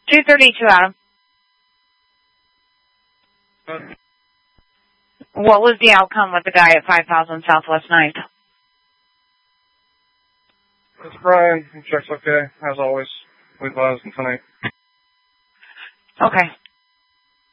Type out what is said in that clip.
232, Adam. What was the outcome with the guy at 5000 Southwest 9th? It's Brian. Check's okay, as always. We buzzed tonight. Okay.